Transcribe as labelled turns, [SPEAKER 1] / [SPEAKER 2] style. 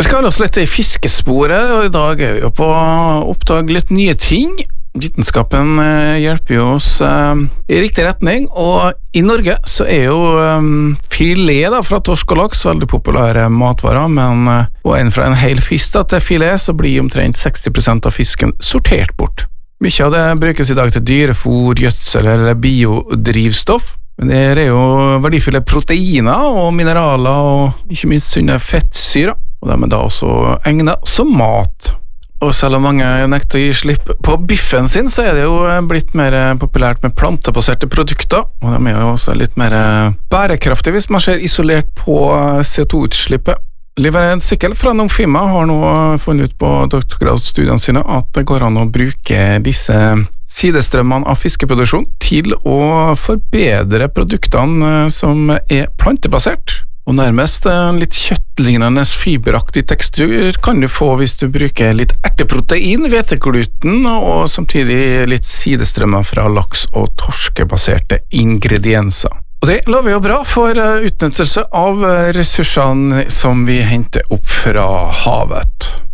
[SPEAKER 1] skal holde oss litt i fiskesporet, og i dag vi jo på å oppdage litt nye ting. Vitenskapen hjelper jo oss i riktig retning, og i Norge så jo filet da, fra torsk og laks veldig populære matvarer, men og en fra en hel fisk da, til filet så blir omtrent 60% av fisken sortert bort. Mye av det brukes i dag til dyrefôr, gjødsel eller biodrivstoff, men det jo verdifulle proteiner og mineraler og ikke minst sunne fettsyrer, og de da også egnet som mat. Og selv om mange nekter å gi slipp på biffen sin, så det jo blitt mer populært med plantebaserte produkter, og de jo også litt mer bærekraftige hvis man ser isolert på CO2-utslippet. Liv Sykkel fra Nongfima har nå funnet ut på doktorgradsstudiene sine at det går an å bruke disse sidestrømmene av fiskeproduksjon til å forbedre produktene som plantebasert. Og nærmest en litt kjøttlignende fiberaktig tekstur kan du få hvis du bruker litt erteprotein, hvetegluten og samtidig litt sidestrømmer fra laks- og torskebaserte ingredienser. Og det lover jo bra for utnyttelse av ressursene som vi henter opp fra havet.